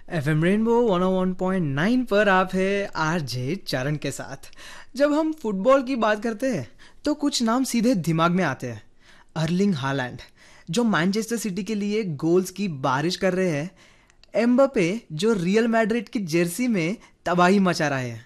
FM rainbow 101.9 पर आप है आरजे चरण के साथ। जब हम फुटबॉल की बात करते हैं तो कुछ नाम सीधे दिमाग में आते हैं। अर्लिंग हालैंड, जो मैनचेस्टर सिटी के लिए गोल्स की बारिश कर रहे हैं। एम्बापे, जो रियल मैड्रिड की जर्सी में तबाही मचा रहा है।